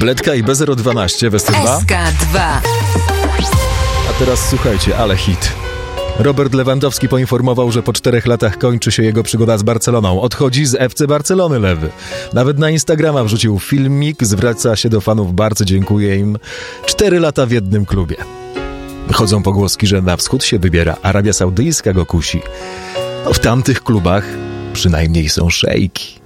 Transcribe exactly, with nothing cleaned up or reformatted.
Bledka i B zero dwanaście w S C dwa. S K dwa. A teraz słuchajcie, ale hit. Robert Lewandowski poinformował, że po czterech latach kończy się jego przygoda z Barceloną. Odchodzi z F C Barcelony Lewy. Nawet na Instagrama wrzucił filmik, zwraca się do fanów Barcy, dziękuję im. Cztery lata w jednym klubie. Chodzą pogłoski, że na wschód się wybiera. Arabia Saudyjska go kusi. No, w tamtych klubach przynajmniej są szejki.